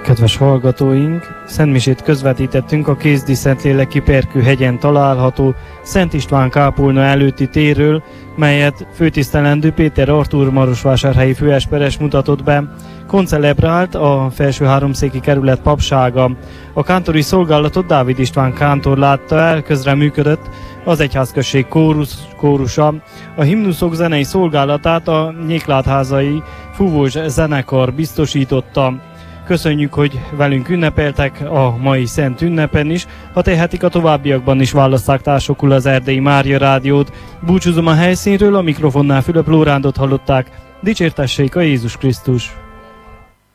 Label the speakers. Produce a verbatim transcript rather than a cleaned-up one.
Speaker 1: Kedves hallgatóink, szentmisét közvetítettünk a Kézdi Szentléleki Perkő hegyen található Szent István kápolna előtti térről, melyet főtisztelendő Péter Artúr marosvásárhelyi főesperes mutatott be. Koncelebrált a Felső Háromszéki Kerület papsága. A kántori szolgálatot Dávid István kántor látta el, közreműködött az egyházközség kórus, kórusa. A himnuszok zenei szolgálatát a Nyéklátházai fúvós zenekar biztosította. Köszönjük, hogy velünk ünnepeltek a mai szent ünnepen is. Ha tehetik, a továbbiakban is válasszák társokul az Erdélyi Mária Rádiót. Búcsúzom a helyszínről, a mikrofonnál Fülöp Lórándot hallották. Dicsértessék a Jézus Krisztus!